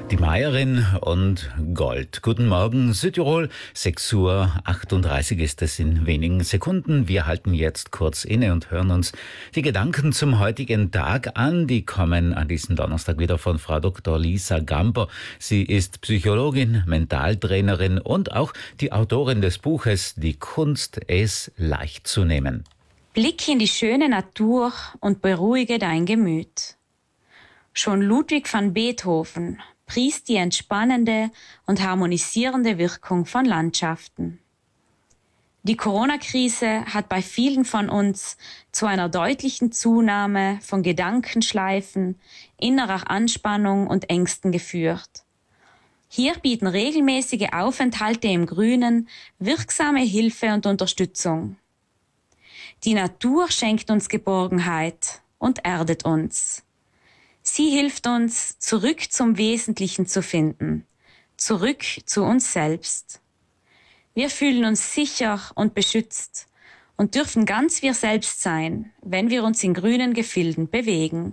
Die Meierin und Gold. Guten Morgen, Südtirol. 6:38 Uhr ist es in wenigen Sekunden. Wir halten jetzt kurz inne und hören uns die Gedanken zum heutigen Tag an. Die kommen an diesem Donnerstag wieder von Frau Dr. Lisa Gamper. Sie ist Psychologin, Mentaltrainerin und auch die Autorin des Buches Die Kunst, es leicht zu nehmen. Blick in die schöne Natur und beruhige dein Gemüt. Schon Ludwig van Beethoven pries die entspannende und harmonisierende Wirkung von Landschaften. Die Corona-Krise hat bei vielen von uns zu einer deutlichen Zunahme von Gedankenschleifen, innerer Anspannung und Ängsten geführt. Hier bieten regelmäßige Aufenthalte im Grünen wirksame Hilfe und Unterstützung. Die Natur schenkt uns Geborgenheit und erdet uns. Sie hilft uns, zurück zum Wesentlichen zu finden, zurück zu uns selbst. Wir fühlen uns sicher und beschützt und dürfen ganz wir selbst sein, wenn wir uns in grünen Gefilden bewegen.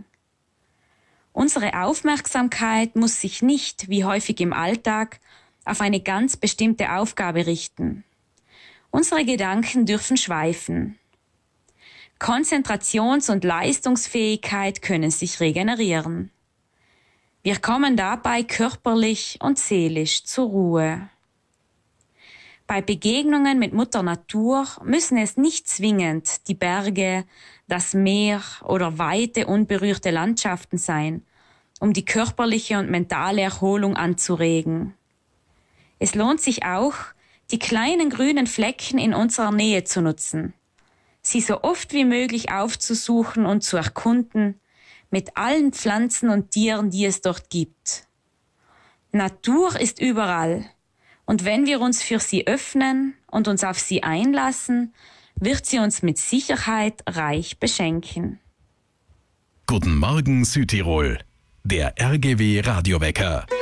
Unsere Aufmerksamkeit muss sich nicht, wie häufig im Alltag, auf eine ganz bestimmte Aufgabe richten. Unsere Gedanken dürfen schweifen. Konzentrations- und Leistungsfähigkeit können sich regenerieren. Wir kommen dabei körperlich und seelisch zur Ruhe. Bei Begegnungen mit Mutter Natur müssen es nicht zwingend die Berge, das Meer oder weite, unberührte Landschaften sein, um die körperliche und mentale Erholung anzuregen. Es lohnt sich auch, die kleinen grünen Flecken in unserer Nähe zu nutzen, sie so oft wie möglich aufzusuchen und zu erkunden, mit allen Pflanzen und Tieren, die es dort gibt. Natur ist überall, und wenn wir uns für sie öffnen und uns auf sie einlassen, wird sie uns mit Sicherheit reich beschenken. Guten Morgen Südtirol, der RGW Radiowecker.